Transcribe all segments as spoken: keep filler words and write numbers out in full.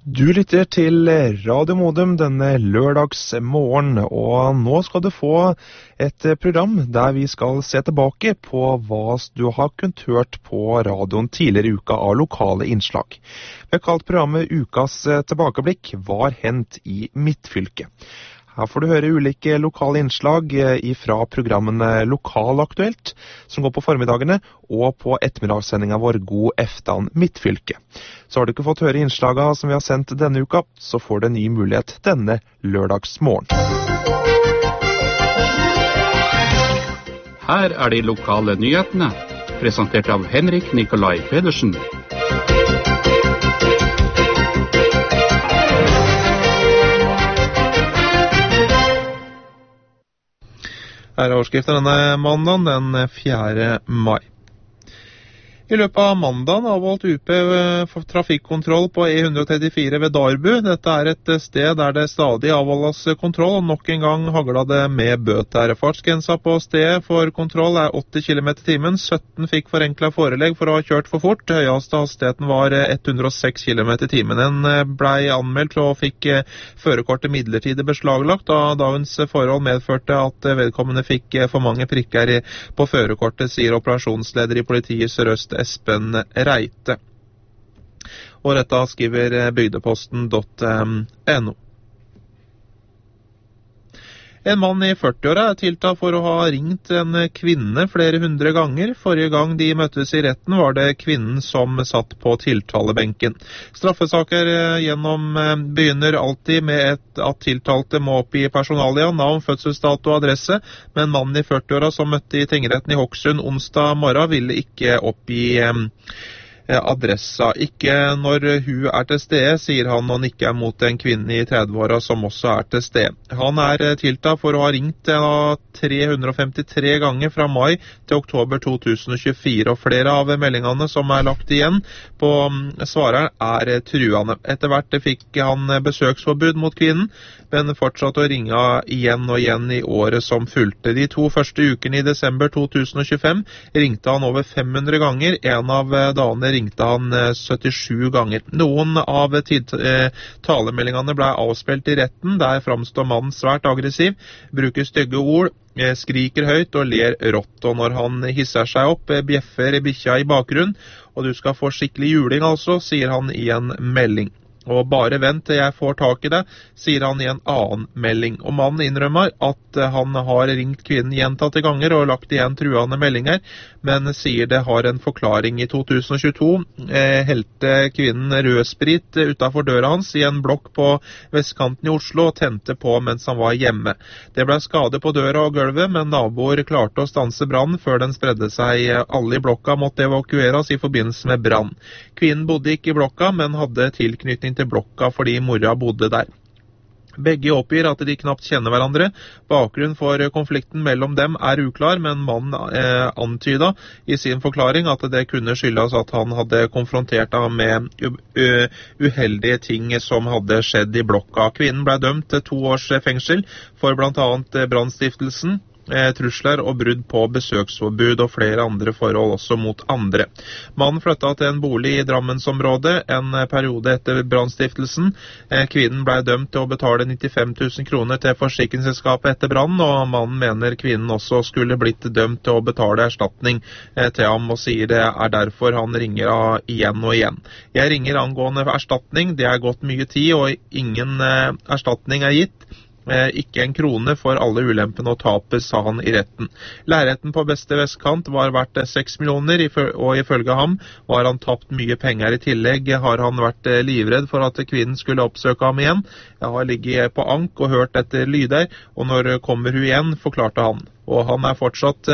Du lytter til Radio Modum denne lørdagsmorgen, og nå skal du få et program der vi skal se tilbake på hva du har kunnet hørt på radioen tidligere i uka av lokale innslag. Vi har kalt programmet Ukas tilbakeblikk, Hva har hendt i mitt fylke? Her får du høre ulike lokale innslag fra programmene Lokalaktuelt, som går på formidagene, og på ettermiddagssendingen vår God eftan Midtfylke. Så har du ikke fått høre innslagene som vi har sendt denne uka, så får du en ny mulighet denne lørdagsmorgen. Her er de lokale nyhetene, presentert av Henrik Nikolai Pedersen. Her er overskriften denne mandagen, den fjerde mai. I løpet av mandagen avholdt U P for trafikkontroll på E ett trettifire ved Darbu. Dette er et sted der det stadig avholdes kontroll, og nok en gang hagla det med bøter. Fartsgrensa på stedet for kontroll er åtti kilometer i timen. sytten fikk forenklet forelegg for å ha kjørt for fort. Høyeste hastigheten var hundre og seks kilometer i timen. Den ble anmeldt og fikk førerkortet midlertidig beslaglagt, da dagens forhold medførte at vedkommende fikk for mange prikker på førerkortet, sier operasjonsleder i politiet Sør-Øst Espen Reite. Og dette skriver bygdeposten punktum no. En mann i førti-åra er tiltalt for å ha ringt en kvinne flere hundre ganger. Forrige gang de møttes i retten var det kvinnen som satt på tiltalebenken. Straffesaker gjennom begynner alltid med et, at tiltalte må oppgi personalia, navn, fødselsdato og adresse, men mannen i førti-åra som møtte i tingretten i Hokksund onsdag morgen ville ikke oppgi adressa. Ikke når hun er til stede, sier han, og ikke er mot en kvinne i trettiåra som også er til stede. Han er tiltalt for å ha ringt tre hundre og femtitre ganger fra mai til oktober to tusen og tjuefire, og flere av meldingene som er lagt igjen på svareren er truende. Etter hvert fikk han besøksforbud mot kvinnen, men fortsatte å ringe igjen og igjen i året som fulgte. De to første ukene i desember to tusen og tjuefem ringte han over fem hundre ganger. En av dagene ringte han syttisju ganger. Noen av talemeldingene ble avspilt i retten. Der framstår mannen svært aggressiv, bruker stygge ord, skriker høyt og ler rått. Og når han hisser seg opp, bjeffer bikkja i bakgrunnen, og du skal få skikkelig juling altså, sier han i en melding. Og bare vent til jeg får tak i det, sier han i en annen melding. Og mannen innrømmer at han har ringt kvinnen gjentatte ganger og lagt igjen truende meldinger, men sier det har en forklaring. I to tusen og tjueto eh, helte kvinnen rødsprit utenfor døra hans i en blokk på vestkanten i Oslo og tente på mens han var hjemme. Det ble skade på døra og gulvet, men naboer klarte å stanse brann før den spredde seg. Alle i blokka måtte evakueres i forbindelse med brann. Kvinnen bodde ikke i blokka, men hadde tilknytning til blokka fordi mora bodde der. Begge oppgir at de knapt kjenner hverandre. Bakgrunnen for konflikten mellom dem er uklar, men mannen eh, antyda i sin forklaring at det kunne skyldes at han hadde konfrontert ham med uheldige ting som hadde skjedd i blokka. Kvinnen ble dømt til to års fengsel for blant annet brannstiftelsen, trusler og brudd på besøksforbud og flere andre forhold også mot andre. Mannen flyttet til en bolig i Drammensområdet en periode etter brannstiftelsen. Kvinnen ble dømt til å betale nittifem tusen kroner til forsikringsselskapet etter brann, og mannen mener kvinnen også skulle blitt dømt til å betale erstatning til ham, og sier det er derfor han ringer igjen og igjen. Jeg ringer angående erstatning, det er gått mye tid og ingen erstatning er gitt. Ikke en krone for alle ulempene og tapet, sa han i retten. Leiligheten på beste vestkant var verdt seks millioner, og ifølge ham var han tapt mye penger. I tillegg har han vært livredd for at kvinnen skulle oppsøke ham igjen. Jeg har ligget på ank og hørt etter lyder, og når kommer hun igjen, forklarte han. Og han er fortsatt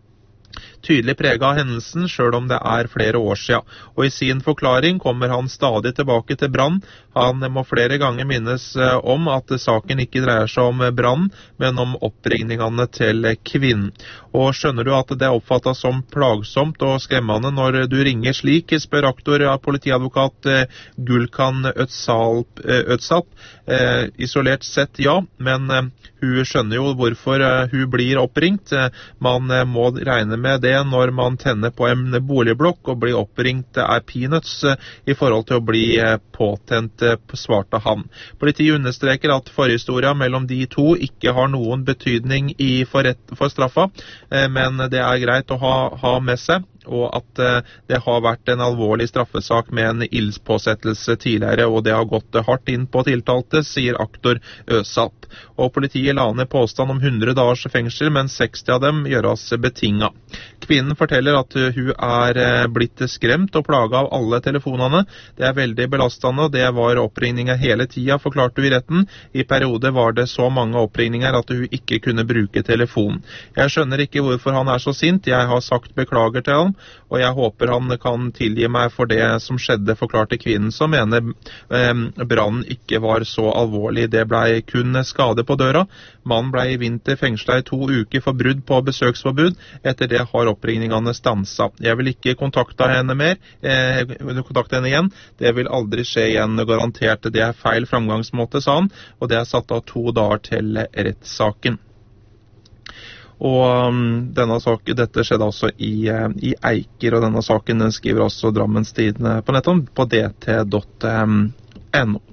tydelig preget av hendelsen, selv om det er flere år siden. Og i sin forklaring kommer han stadig tilbake til brann. Han må flere ganger minnes om at saken ikke dreier seg om brann, men om oppringningene til kvinnen. Og skjønner du at det oppfattes som plagsomt og skremmende når du ringer slik, spør aktor politiadvokat Gulkan Özalp. Özalp. Eh, isolert sett ja, men eh, hun skjønner jo hvorfor eh, hun blir oppringt. Man eh, må regne med det det når man tenner på en boligblokk og blir oppringt er peanuts i forhold til å bli påtent, svarte han. Politiet understreker at forhistorien mellom de to ikke har noen betydning i for, for straffa, men det er greit å ha, ha med seg, og at det har vært en alvorlig straffesak med en ildspåsettelse tidligere, og det har gått hardt inn på tiltalte, sier aktor Øsap. Og politiet la ned påstand om hundre dagers fengsel, men seksti av dem gjøres betinget. Kvinnen forteller at hun er blitt skremt og plaget av alle telefonene. Det er veldig belastende, og det var oppringninger hele tiden, forklarte hun i retten. I periode var det så mange oppringninger at hun ikke kunne bruke telefon. Jeg skjønner ikke hvorfor han er så sint. Jeg har sagt beklager til ham, og jeg håper han kan tilgi meg for det som skjedde, forklarte kvinnen, som mener eh, brannen ikke var så alvorlig. Det ble kun skade på døra. Mannen ble i vinter fengslet i to uker for brudd på besøksforbud. Etter det har oppringningene stanset. Jeg vil ikke kontakte henne mer, eh, kontakte henne igjen. Det vil aldri skje igjen, garantert. Det er feil framgangsmåte, sa han, og det er satt av to dager til rettssaken. Og um, denne saken, dette skjedde altså i, uh, i Eiker, og denne saken den skriver også Drammens Tidende på nettet på d t punktum no.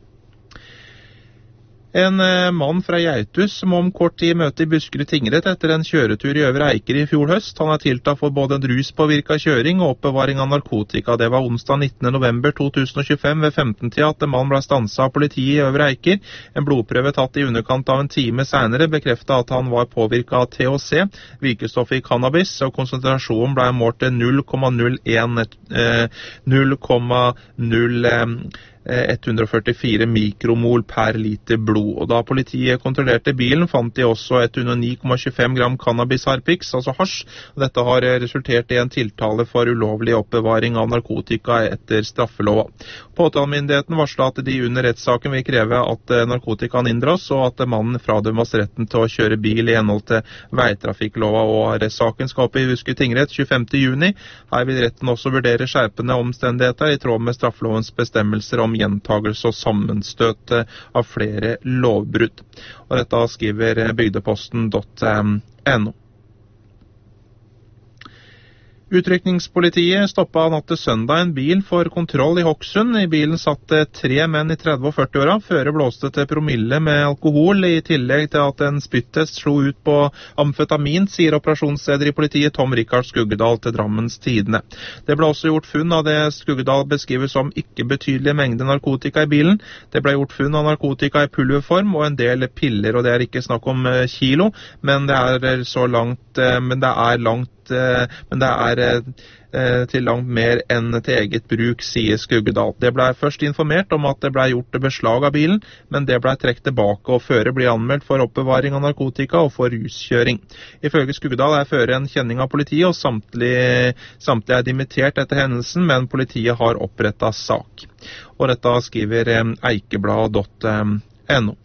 En mann fra Geithus må om kort tid møte i Buskerud tingrett etter en kjøretur i Øvre Eiker i fjor høst. Han er tiltalt for både en ruspåvirket kjøring og oppbevaring av narkotika. Det var onsdag nittende november to tusen og tjuefem ved femten-tida at en mann ble stanset av politiet i Øvre Eiker. En blodprøve tatt i underkant av en time senere bekreftet at han var påvirket av T H C, virkestoffet i cannabis, og konsentrasjonen ble målt til null komma null en, null komma null ett hundre førtifire mikromol per liter blod. Og da politiet kontrollerte bilen, fant de også ett hundre ni komma tjuefem gram cannabis harpix, altså hasj. Og dette har resultert i en tiltale for ulovlig oppbevaring av narkotika etter straffelova. Påtalemyndigheten varslet at de under rettssaken vil kreve at narkotikaen inndras, og at mannen fradømmes retten til å kjøre bil i henhold til veitrafikklova. Og rettssaken skal opp i Buskerud tingrett tjuefemte juni. Her vil retten også vurdere skjerpende omstendigheter i tråd med straffelovens bestemmelser om gjentagelse og sammenstøt av flere lovbrudd. Og dette skriver bygdeposten punktum no. Utrykningspolitiet stoppet natt til søndag en bil for kontroll i Hokksund. I bilen satt tre menn i tretti- og førti-åra. Føret blåste til promille med alkohol, i tillegg til at en spyttest slo ut på amfetamin, sier operasjonsleder i politiet Tom Rikard Skuggedal til Drammens Tidende. Det ble også gjort funn av det Skuggedal beskriver som ikke betydelige mengder narkotika i bilen. Det ble gjort funn av narkotika i pulverform og en del piller, og det er ikke snakk om kilo, men det er så langt, men det er langt men det er eh, til langt mer enn til eget bruk, sier Skuggedal. Det ble først informert om at det ble gjort beslag av bilen, men det ble trekt tilbake, og fører blir anmeldt for oppbevaring av narkotika og for ruskjøring. Ifølge Skuggedal er fører en kjenning av politiet, og samtlige, samtlige er dimittert etter hendelsen, men politiet har opprettet sak. Og dette skriver eh, eikeblad punktum no.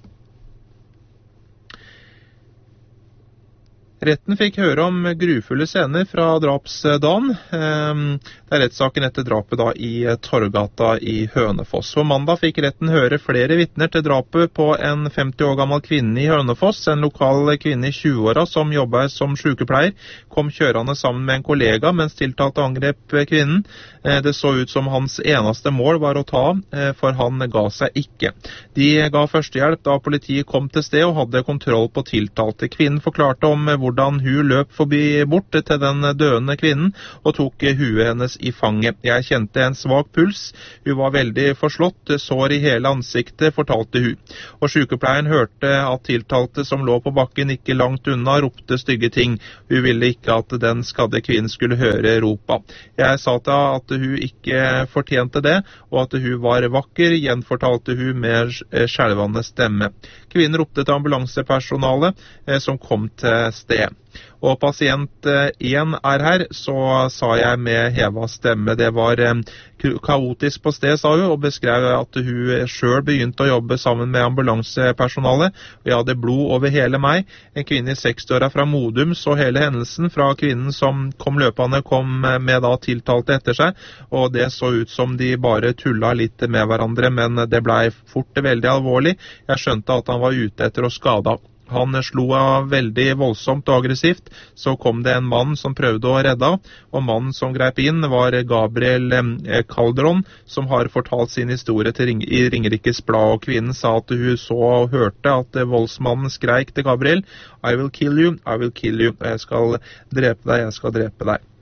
Retten fikk høre om grufulle scener fra drapsdagen. Det er rettssaken etter drapet da i Torgata i Hønefoss. På mandag fikk retten høre flere vitner til drapet på en femti år gammel kvinne i Hønefoss. En lokal kvinne i tjue-åra som jobber som sykepleier, kom kjørende sammen med en kollega mens tiltalte angrep kvinnen. Det så ut som hans eneste mål var å ta, for han ga seg ikke. De ga førstehjelp da politiet kom til sted og hadde kontroll på tiltalte. Kvinnen forklarte om hvordan hun løp forbi bort til den døende kvinnen og tok huet hennes i fanget. Jeg kjente en svak puls. Hun var veldig forslått, sår i hele ansiktet, fortalte hun. Og sykepleieren hørte at tiltalte som lå på bakken ikke langt unna ropte stygge ting. Hun ville ikke at den skadde kvinnen skulle høre ropa. Jeg sa til henne at hun ikke fortjente det, og at hun var vakker, gjenfortalte hun med skjelvende stemme. Kvinnen ropte til ambulansepersonalet som kom til sted. Og pasient én er her, så sa jeg med hevet stemme. Det var kaotisk på sted, sa hun, og beskrev at hun selv begynte å jobbe sammen med ambulansepersonalet, og jeg hadde blod over hele meg. En kvinne i seksti-åra fra Modum så hele hendelsen fra kvinnen som kom løpende, kom med da tiltalte etter seg, og det så ut som de bare tullet litt med hverandre, men det ble fort veldig alvorlig. Jeg skjønte at han var ute etter å skade Han slo av veldig voldsomt og aggressivt. Så kom det en mann som prøvde å redde, og mannen som grep inn var Gabriel Calderon, som har fortalt sin historie til Ring i Ringerikes Blad, og kvinnen sa at hun så og hørte at voldsmannen skreik til Gabriel: I will kill you, I will kill you. Jeg skal drepe deg, jeg skal drepe deg.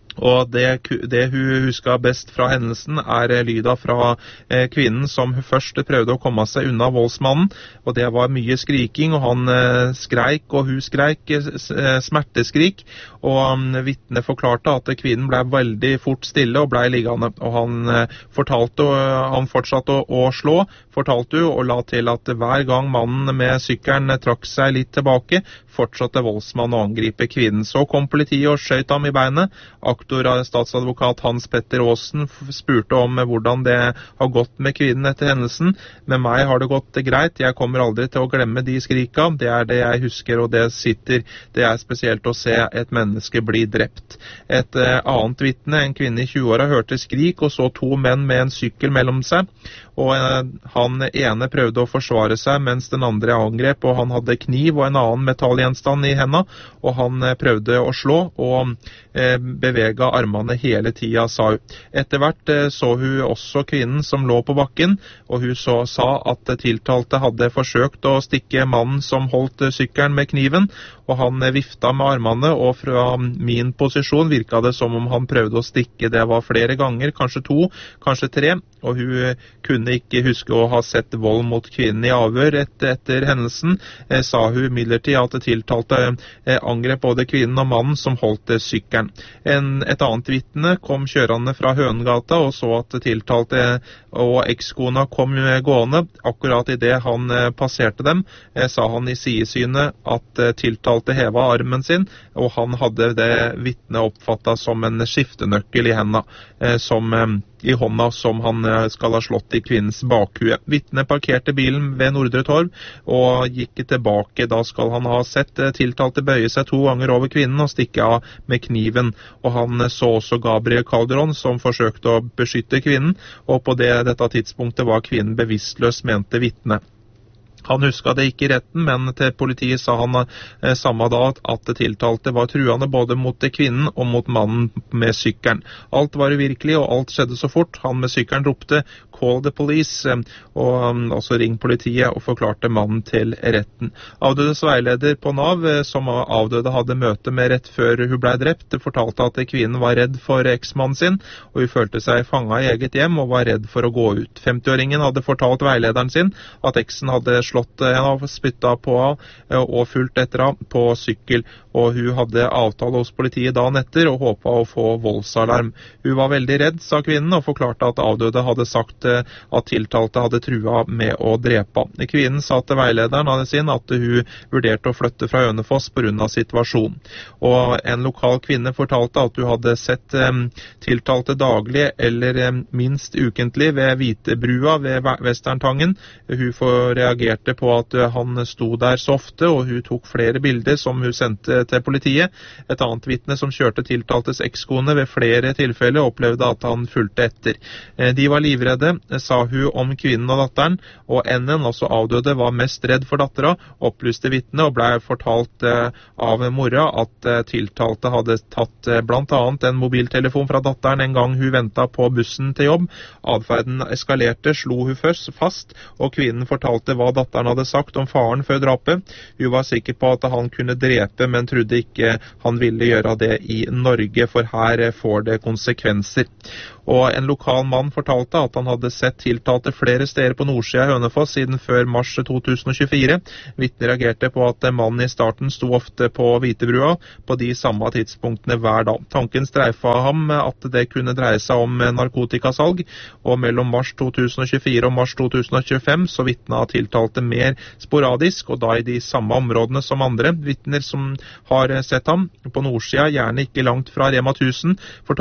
Og det, det hun husker best fra hendelsen er lyda fra eh, kvinnen som først prøvde å komme seg unna voldsmannen, og det var mye skriking, og han eh, skreik, og hun skreik, eh, smerteskrik, og um, vitnet forklarte at kvinnen ble veldig fort stille og ble liggende, og han eh, fortalte, og han fortsatte å, å slå, fortalte hun, og la til at hver gang mannen med sykkelen trakk seg litt tilbake, fortsatte voldsmannen å angripe kvinnen. Så kom politiet og skjøt ham i beinet. Aktor statsadvokat Hans Petter Aasen spurte om hvordan det har gått med kvinnen etter hendelsen. Med meg har det gått greit, jeg kommer aldri til å glemme de skrika, det er det jeg husker, og det sitter, det er spesielt å se et menneske bli drept. Et eh, annet vitne, en kvinne i tjueåra, hørte skrik og så to menn med en sykkel mellom seg, og eh, han ene prøvde å forsvare seg mens den andre angrep, og han hadde kniv og en annen metallgjenstand i hendene, og han eh, prøvde å slå og eh, bevega armene hele tida, sa hun. Etter hvert eh, så hun også kvinnen som lå på bakken, og hun så, sa at tiltalte hadde forsøkt å stikke mannen som holdt eh, sykkelen med kniven, og han eh, vifta med armene, og fra min posisjon virka det som om han prøvde å stikke. Det var flere ganger, kanskje to, kanskje tre, og hun eh, kunne ikke huske å ha sett vold mot kvinnen i avhør etter, etter hendelsen, eh, sa hun imidlertid at tiltalte eh, angrep både kvinnen og mannen som holdt eh, sykkelen. En, et annet vitne kom kjørende fra Hønegata og så at tiltalte og ekskona kom gående. Akkurat i det han eh, passerte dem, eh, sa han i sidesynet at eh, tiltalte heva armen sin, og han hadde det vitne oppfattet som en skiftenøkkel i hendene, eh, som eh, i hånda som han skal ha slått i kvinnens bakhue. Vitnet parkerte bilen ved Nordre Torv og gikk tilbake. Da skal han ha sett tiltalte bøye seg to ganger over kvinnen og stikke av med kniven. Og han så også Gabriel Calderon som forsøkte å beskytte kvinnen, og på det, dette tidspunktet var kvinnen bevisstløs, mente vitnet. Han huska det ikke i retten, men til politiet sa han eh, samme dag at tiltalte var truende både mot kvinnen og mot mannen med sykkelen. Alt var uvirkelig, og alt skjedde så fort. Han med sykkelen ropte «Call the police», eh, og um, også ring politiet, og forklarte mannen til retten. Avdødes veileder på Nav, eh, som avdøde hadde møte med rett før hun ble drept, fortalte at kvinnen var redd for eksmannen sin, og hun følte seg fanget i eget hjem og var redd for å gå ut. femtiåringen hadde fortalt veilederen sin at eksen hadde slått henne av, spytta på og fulgt etter henne på sykkel, og hun hadde avtale hos politiet dagen etter og håpet å få voldsalarm. Hun var veldig redd, sa kvinnen, og forklarte at avdøde hadde sagt at tiltalte hadde trua med å drepe. Kvinnen sa til veilederen av sin at hun vurderte å flytte fra Hønefoss på grunn av situasjonen. Og en lokal kvinne fortalte at hun hadde sett um, tiltalte daglig eller um, minst ukentlig ved Hvitebrua ved Westerntangen. Hun reagerte på at han sto der så ofte, og hun tok flere bilder som hun sendte til politiet. Et annet vitne som kjørte tiltaltes ekskone ved flere tilfeller opplevde at han fulgte etter. De var livredde, sa hun om kvinnen og datteren, og N-en, altså avdøde, var mest redd for dattera, opplyste vitne, og ble fortalt av mora at tiltalte hadde tatt blant annet en mobiltelefon fra datteren en gang hun ventet på bussen til jobb. Adferden eskalerte, slo hun først fast, og kvinnen fortalte hva datteren hadde sagt om faren før drapet. Hun var sikker på at han kunne drepe, men trodde ikke han ville gjøre det i Norge, for her får det konsekvenser. Og en lokal mann fortalte at han hadde sett tiltalte flere steder på nordsida i Hønefoss siden før mars to tusen og tjuefire. Vitner reagerte på at mannen i starten sto ofte på Hvitebrua på de samme tidspunktene hver dag. Tanken streifet ham at det kunne dreie seg om narkotikasalg, og mellom mars to tusen og tjuefire og mars to tusen og tjuefem så vitnet tiltalte mer sporadisk, og da i de samme områdene som andre vitner som har sett ham på nordsida, gjerne ikke langt fra Rema tusen.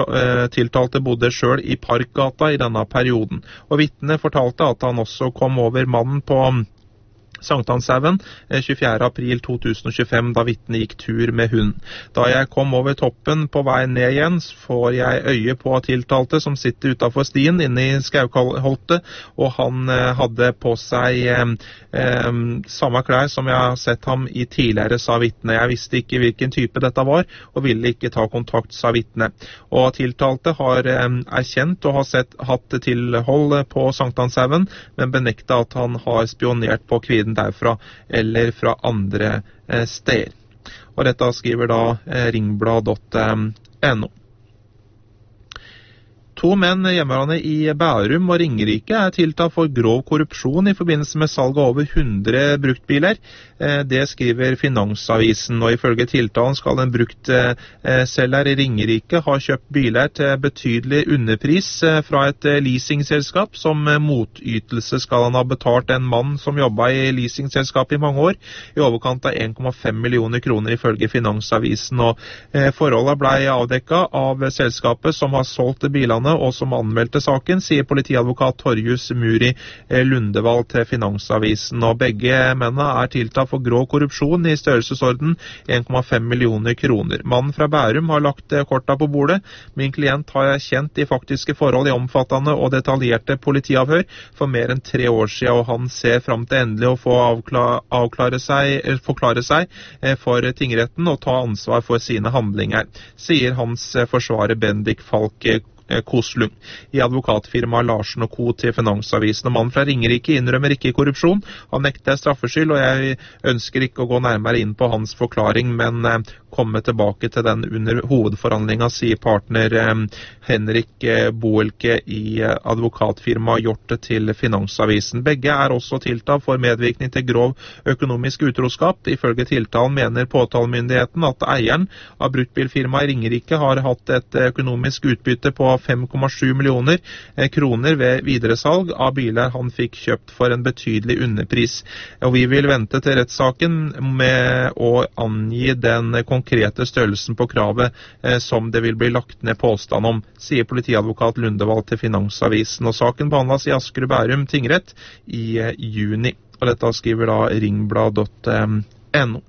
Tiltalte bodde selv i Parkgata i denne perioden. Og vitnet fortalte at han også kom over mannen på Sankthanshaugen tjuefjerde april to tusen og tjuefem, da vitnet gikk tur med hund. Da jeg kom over toppen på vei ned igjen, får jeg øye på tiltalte som sitter utenfor stien inne i Skauholtet, og han eh, hadde på seg eh, eh, samme klær som jeg har sett ham i tidligere, sa vitnet. Jeg visste ikke hvilken type dette var, og ville ikke ta kontakt, sa vitnet. Og tiltalte har eh, erkjent og har sett, hatt tilhold på Sankthanshaugen, men benektet at han har spionert på kvinnen derfra eller fra andre eh, steder. Og dette skriver da eh, ringblad punktum no. To menn hjemmeværende i Bærum og Ringerike er tiltalt for grov korrupsjon i forbindelse med salg av over hundre bruktbiler. Det skriver Finansavisen, og ifølge tiltalen skal en bruktselger i Ringerike ha kjøpt biler til betydelig underpris fra et leasingselskap. Som motytelse skal han ha betalt en mann som jobbet i leasingselskap i mange år, i overkant av en komma fem millioner kroner ifølge Finansavisen. Og forholdet ble avdekket av selskapet som har solgt bilene og som anmeldte saken, sier politiadvokat Torjus Muri Lundevall til Finansavisen. Og begge mennene er tiltalt for grov korrupsjon i størrelsesorden en komma fem millioner kroner. Mannen fra Bærum har lagt korta på bordet. Min klient har kjent de faktiske forhold i omfattende og detaljerte politiavhør for mer enn tre år siden, og han ser frem til endelig å få avklare, avklare seg, forklare seg for tingretten og ta ansvar for sine handlinger, sier hans forsvarer Bendik Falk Koslund. I advokatfirmaet Larsen og Co. til Finansavisen. Og mannen fra Ringerike innrømmer ikke korrupsjon. Han nekter straffskyld, og jeg ønsker ikke å gå nærmere inn på hans forklaring, men eh, komme tilbake til den under hovedforhandlingen, sier partner eh, Henrik eh, Boelke i eh, advokatfirmaet Hjorte til Finansavisen. Begge er også tiltalt for medvirkning til grov økonomisk utroskap. Ifølge tiltalen mener påtalemyndigheten at eieren av bruktbilfirmaet i Ringerike har hatt et økonomisk utbytte på fem komma sju millioner kroner ved videresalg av biler han fikk kjøpt for en betydelig underpris. Og vi vil vente til rettssaken med å angi den konkrete størrelsen på kravet eh, som det vil bli lagt ned påstand om, sier politiadvokat Lundevall til Finansavisen. Og saken behandles i Asker og Bærum tingrett i eh, juni. Og dette skriver da ringblad punktum no.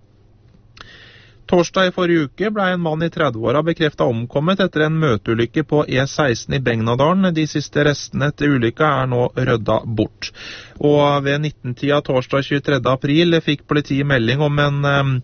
Torsdag i forrige uke ble en mann i tredve-åra bekreftet omkommet etter en møteulykke på E seksten i Begnadalen. De siste restene etter ulykka er nå rydda bort. Og ved nittentida torsdag tjuetredje april fikk politiet melding om en eh,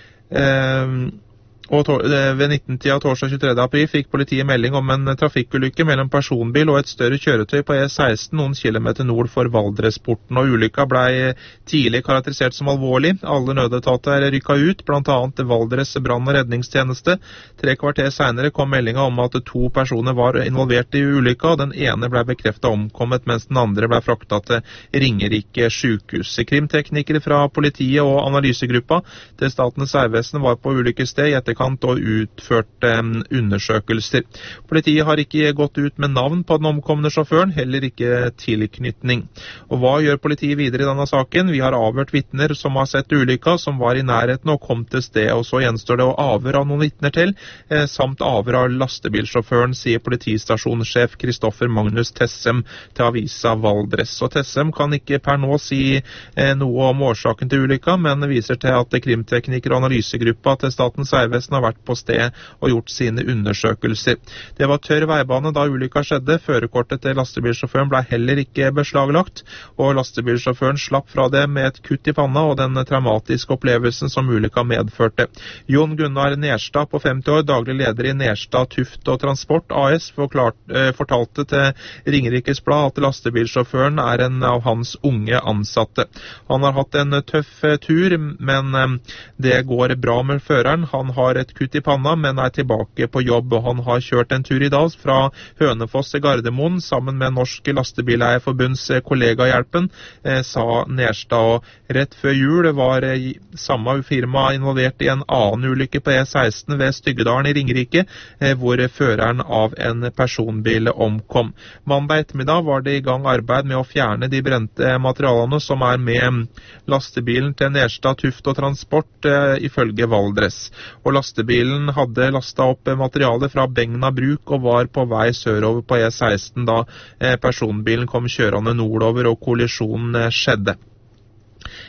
eh, Og to, ved nittentida torsdag tjuetredje april fikk politiet melding om en trafikkulykke mellom personbil og et større kjøretøy på E seksten noen kilometer nord for Valdresporten. Og ulykka ble tidlig karakterisert som alvorlig. Alle nødetater rykka ut, blant annet Valdres brann- og redningstjeneste. Tre kvarter senere kom meldinga om at to personer var involvert i ulykka, og den ene ble bekreftet omkommet, mens den andre ble fraktet til Ringerike sykehus. Krimteknikere fra politiet og analysegruppa til Statens vegvesen var på ulykkessted i etterkant og utført um, undersøkelser. Politiet har ikke gått ut med navn på den omkomne sjåføren, heller ikke tilknytning. Og hva gjør politiet videre i denne saken? Vi har avhørt vitner som har sett ulykka, som var i nærheten og kom til sted, og så gjenstår det å avhøre av noen vitner til, eh, samt avhøre av lastebilsjåføren, sier politistasjonssjef Kristoffer Magnus Tessem til avisa Valdres. Og Tessem kan ikke per nå si eh, noe om årsaken til ulykka, men viser til at krimtekniker og analysegruppa til Statens vegvesen har vært på sted og gjort sine undersøkelser. Det var tørr veibane da ulykka skjedde. Førerkortet til lastebilsjåføren ble heller ikke beslaglagt, og lastebilsjåføren slapp fra det med et kutt i panna og den traumatiske opplevelsen som ulykka medførte. Jon Gunnar Nerstad på femti år, daglig leder i Nerstad Tuft og Transport A S, forklart, eh, fortalte til Ringerikes Blad at lastebilsjåføren er en av hans unge ansatte. Han har hatt en tøff eh, tur, men eh, det går bra med føreren. Han har et kutt i panna, men er tilbake på jobb, og han har kjørt en tur i dag fra Hønefoss til Gardermoen sammen med Norsk Lastebileierforbunds kollegahjelpen, eh, sa Nerstad. Og rett før jul var eh, samme firma involvert i en annen ulykke på E seksten ved Styggedalen i Ringerike, eh, hvor føreren av en personbil omkom. Mandag ettermiddag var det i gang arbeid med å fjerne de brente materialene som er med lastebilen til Nerstad Tuft og Transport, eh, ifølge Valdres. Og lastebilen hadde lastet opp materiale fra Begna bruk og var på vei sørover på E seksten da personbilen kom kjørende nordover og kollisjonen skjedde.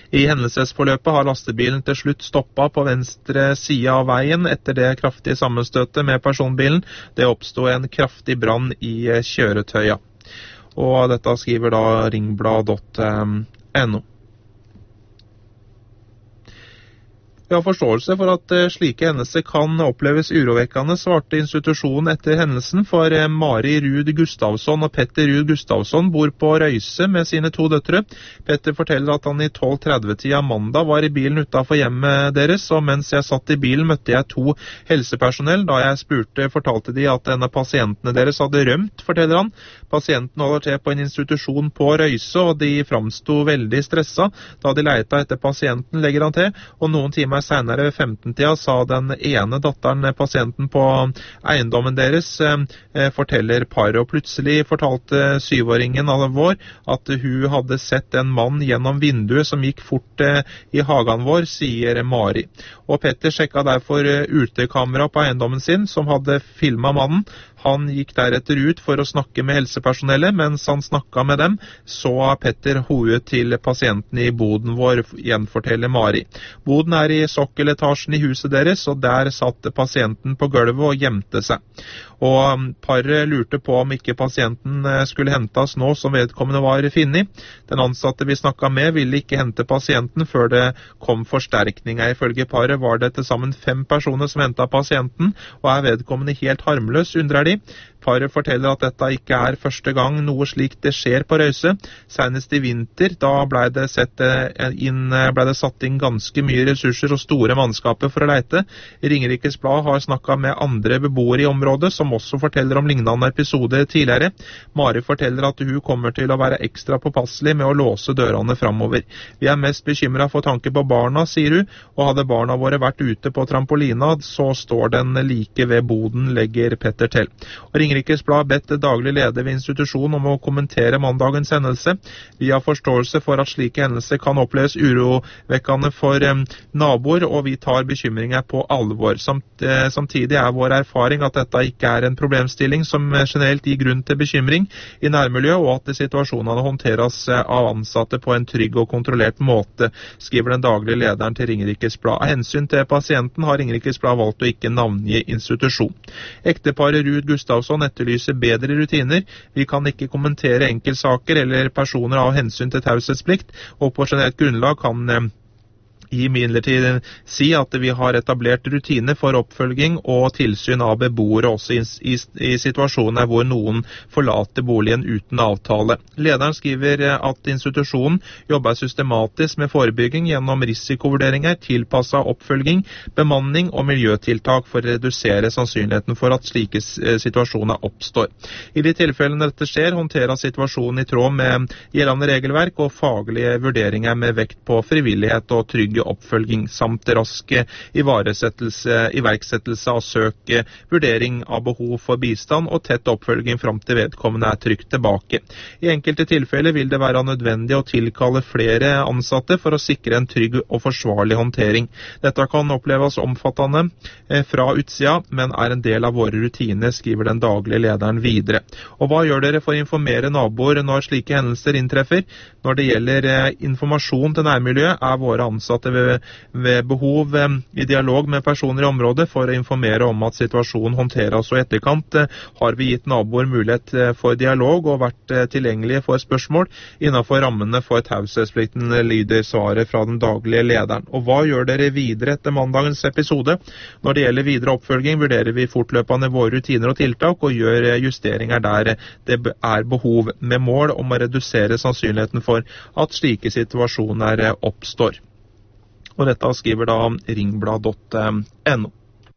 I hendelsesforløpet har lastebilen til slutt stoppet på venstre side av veien etter det kraftige sammenstøtet med personbilen. Det oppstod en kraftig brann i kjøretøya. Og dette skriver da ringblad punktum no. Vi har forståelse for at slike hendelser kan oppleves urovekkende, svarte institusjonen etter hendelsen, for Mari Ruud Gustavsson og Petter Ruud Gustavsson bor på Røyse med sine to døtre. Petter forteller at han i tolv tretti-tida mandag var i bilen utenfor hjemmet deres, og mens jeg satt i bilen møtte jeg to helsepersonell. Da jeg spurte, fortalte de at en av pasientene deres hadde rømt, forteller han. Pasienten holder til på en institusjon på Røyse, og de framsto veldig stressa da de leita etter pasienten, legger han til, og noen timer senere ved femten-tida sa den ene datteren pasienten på eiendommen deres, eh, forteller paret, og plutselig fortalte syvåringen vår at hun hadde sett en mann gjennom vinduet som gikk fort eh, i hagen vår, sier Mari. Og Petter sjekka derfor utekamera på eiendommen sin, som hadde filmet mannen. Han gikk deretter ut for å snakke med helsepersonellet. Mens han snakket med dem, så Petter hodet til pasienten i boden vår, gjenforteller Mari. Boden er i sokkeletasjen i huset deres, og der satt pasienten på gulvet og gjemte seg. Og paret lurte på om ikke pasienten skulle hentes nå som vedkommende var finnig. Den ansatte vi snakket med ville ikke hente pasienten før det kom forsterkninger. Ifølge paret var det til sammen fem personer som hentet pasienten, og er vedkommende helt harmløs, undrer de. Paret forteller at dette ikke er første gang noe slikt det skjer på Røyse. Senest i vinter, da ble det, sett inn, ble det satt inn ganske mye ressurser og store mannskaper for å leite. Ringerikes Blad har snakket med andre beboere i området, som også forteller om lignende episoder tidligere. Mari forteller at hun kommer til å være ekstra påpasselig med å låse dørene framover. Vi er mest bekymret for tanke på barna, sier hun, og hadde barna våre vært ute på trampolina, så står den like ved boden, legger Petter til. Og Ringerikes Blad bedt daglig leder ved institusjonen om å kommentere mandagens hendelse. Vi har forståelse for at slike hendelser kan oppleves urovekkende for eh, naboer, og vi tar bekymringer på alvor. Samt, eh, samtidig er vår erfaring at dette ikke er en problemstilling som generelt gir grunn til bekymring i nærmiljøet, og at situasjonene håndteres av ansatte på en trygg og kontrollert måte, skriver den daglige lederen til Ringerikes Blad. Av hensyn til pasienten har Ringerikes Blad valgt å ikke navngi institusjon. Ekteparet Ruud Gustavsson etterlyser bedre rutiner. Vi kan ikke kommentere enkeltsaker eller personer av hensyn til taushetsplikt, og på generelt grunnlag kan eh, imidlertid si at vi har etablert rutiner for oppfølging og tilsyn av beboere også i, i, i situasjoner hvor noen forlater boligen uten avtale. Lederen skriver at institusjonen jobber systematisk med forebygging gjennom risikovurderinger, tilpasset oppfølging, bemanning og miljøtiltak for å redusere sannsynligheten for at slike situasjoner oppstår. I de tilfellene dette skjer, håndterer situasjonen i tråd med gjeldende regelverk og faglige vurderinger med vekt på frivillighet og trygg oppfølging, samt rask iverksettelse av søk, vurdering av behov for bistand og tett oppfølging fram til vedkommende er trygt tilbake. I enkelte tilfeller vil det være nødvendig å tilkalle flere ansatte for å sikre en trygg og forsvarlig håndtering. Dette kan oppleves omfattende fra utsida, men er en del av våre rutiner, skriver den daglige lederen videre. Og hva gjør dere for å informere naboer når slike hendelser inntreffer? Når det gjelder informasjon til nærmiljøet, er våre ansatte ved, ved behov eh, i dialog med personer i området for å informere om at situasjonen håndteres, og i etterkant eh, har vi gitt naboer mulighet eh, for dialog og vært eh, tilgjengelige for spørsmål innenfor rammene for taushetsplikten, lyder svaret fra den daglige lederen. Og hva gjør dere videre etter mandagens episode? Når det gjelder videre oppfølging, vurderer vi fortløpende våre rutiner og tiltak og gjør justeringer der det er behov, med mål om å redusere sannsynligheten for at slike situasjoner oppstår. Og dette skriver da ringblad punktum no.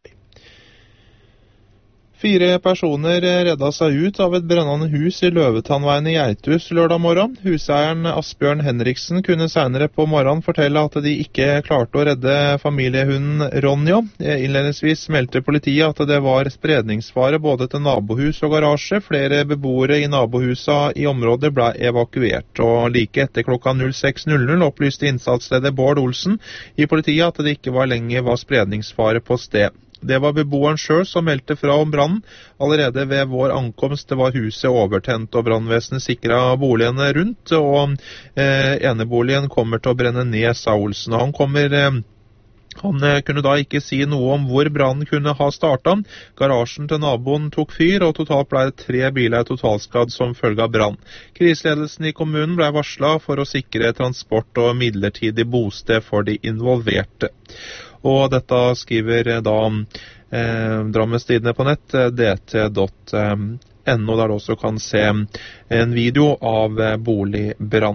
Fire personer redda seg ut av et brennende hus i Løvetannveien i Geithus lørdag morgen. Huseieren Asbjørn Henriksen kunne senere på morgenen fortelle at de ikke klarte å redde familiehunden Ronja. Innledningsvis meldte politiet at det var spredningsfare både til nabohus og garasje. Flere beboere i nabohusa i området ble evakuert, og like etter klokka null seks null null opplyste innsatsleder Bård Olsen i politiet at det ikke var lenger var spredningsfare på sted. Det var beboeren selv som meldte fra om brannen. Allerede ved vår ankomst var huset overtent, og brannvesenet sikret boligene rundt, og eh, eneboligen kommer til å brenne ned, sa Olsen. Han kommer... Eh, Han kunne da ikke si noe om hvor brannen kunne ha startet. Garasjen til naboen tok fyr, og totalt ble det tre biler totalskadd som følge av brann. Kriseledelsen i kommunen ble varslet for å sikre transport og midlertidig bosted for de involverte. Og dette skriver da eh, Drammens Tidende på nett, d t punktum n o, der du også kan se en video av boligbrann.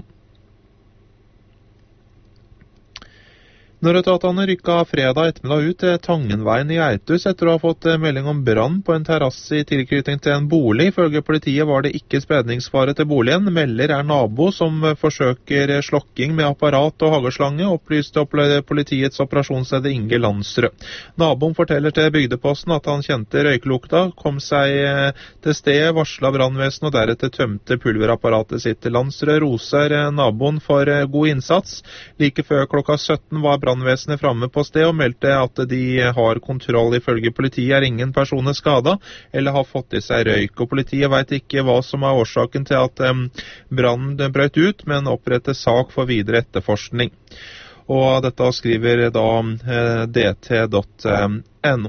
Nødetatene rykket fredag ettermiddag ut til Tangenveien i Eitus etter å ha fått melding om brann på en terrasse i tilknytning til en bolig. Ifølge politiet var det ikke spredningsfare til boligen. Melder er nabo som forsøker slokking med apparat og hageslange, opplyste politiets operasjonsleder Inge Landsrød. Naboen forteller til Bygdeposten at han kjente røykelukta, kom seg til stedet, varslet brannvesen og deretter tømte pulverapparatet sitt. Landsrød roser naboen for god innsats. Like før klokka sytten var brannvesenet framme på sted og meldte at de har kontroll. Ifølge politiet er ingen personer skadet eller har fått i seg røyk, og politiet vet ikke hva som er årsaken til at um, brannen brøt ut, men oppretter sak for videre etterforskning. Og dette skriver da uh, d t punktum n o.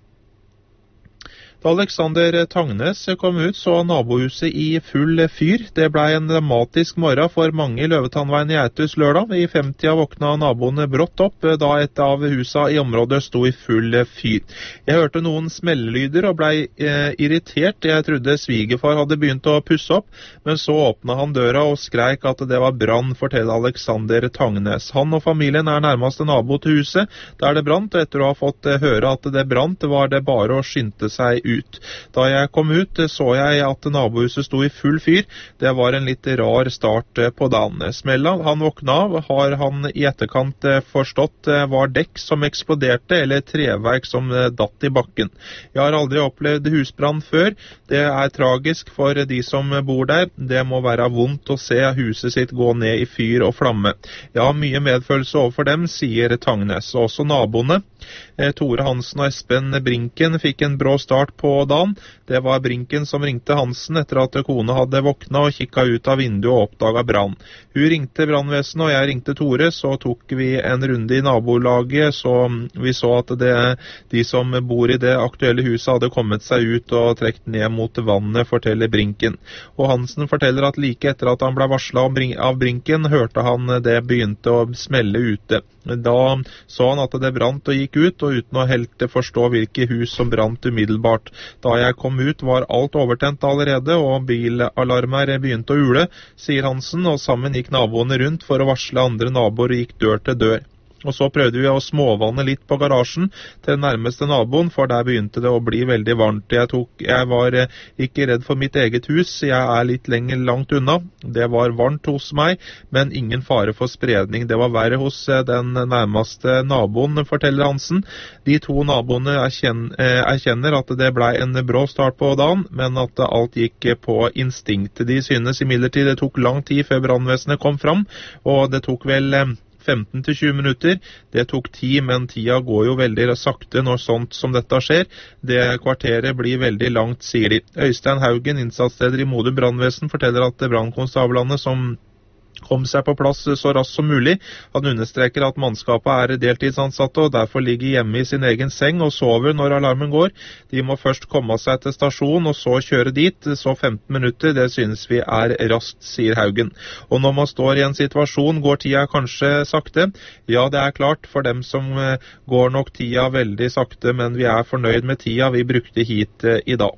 Da Alexander Tangnes kom ut, så nabohuset i full fyr. Det ble en dramatisk morgen for mange i Løvetannveien i Eitus lørdag. I femtida våkna naboene brått opp da et av husene i området sto i full fyr. Jeg hørte noen smellelyder og ble eh, irritert. Jeg trodde svigerfar hadde begynt å pusse opp, men så åpna han døra og skreik at det var brann, forteller Alexander Tangnes. Han og familien er nærmeste nabo til huset der det brant, og etter å ha fått høre at det brant, var det bare å skynde seg ut. Ut. Da jeg kom ut, så jeg at nabohuset sto i full fyr. Det var en litt rar start på dagen. Smella han våkna av, har han i etterkant forstått var dekk som eksploderte, eller treverk som datt i bakken. Jeg har aldri opplevd husbrann før. Det er tragisk for de som bor der. Det må være vondt å se huset sitt gå ned i fyr og flamme. Jeg har mye medfølelse overfor dem, sier Tangnes. Også naboene. Tore Hansen og Espen Brinken fikk en brå start på dagen. Det var Brinken som ringte Hansen etter at kone hadde våkna og kikket ut av vinduet og oppdaget brann. Hun ringte brannvesenet, og jeg ringte Tore. Så tok vi en runde i nabolaget, så vi så at det, de som bor i det aktuelle huset hadde kommet seg ut og trekt ned mot vannet, forteller Brinken. Og Hansen forteller at like etter at han ble varslet av Brinken, hørte han det begynte å smelle ute. Da så han at det brant og gikk ut, og uten å helt forstå hvilke hus som brant umiddelbart. Da jeg kom ut var alt overtent allerede, og bilalarmer begynte å ule, sier Hansen, og sammen gikk naboene rundt for å varsle andre naboer og gikk dør til dør. Og så prøvde vi å småvanne litt på garasjen til den nærmeste naboen, for der begynte det å bli veldig varmt. Jeg, tok, jeg var ikke redd for mitt eget hus, jeg er litt lenger langt unna. Det var varmt hos meg, men ingen fare for spredning. Det var verre hos den nærmeste naboen, forteller Hansen. De to naboene erkjenner, erkjenner at det ble en brå start på dagen, men at alt gikk på instinkt. De synes imidlertid det tok lang tid før brannvesenet kom fram, og det tok vel femten til tjue minutter. Det tok tid, men tida går jo veldig sakte når sånt som dette skjer. Det kvarteret blir veldig langt, sier de. Øystein Haugen, innsatsleder i Modum brannvesen, forteller at brannkonstablene som kom seg på plass så raskt som mulig. Han understreker at mannskapet er deltidsansatte og derfor ligger hjemme i sin egen seng og sover når alarmen går. De må først komme seg til stasjon og så kjøre dit. Så femten minutter, det synes vi er raskt, sier Haugen. Og når man står i en situasjon, går tida kanskje sakte? Ja, det er klart, for dem som går nok tida veldig sakte, men vi er fornøyd med tida vi brukte hit i dag.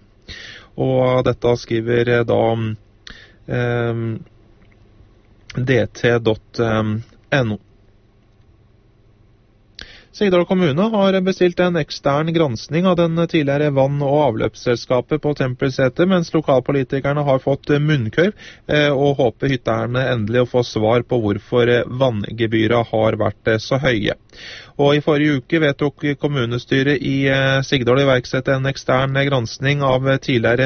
Og dette skriver da um, d t punktum n o. Sigdal kommune har bestilt en ekstern gransking av den tidligere vann- og avløpsselskapet på Tempelseter, mens lokalpolitikerne har fått munnkøyv og håper hytterne endelig å få svar på hvorfor vanngebyra har vært så høye. Og i forrige uke vedtok kommunestyret i Sigdal iverksette en ekstern gransking av tidligere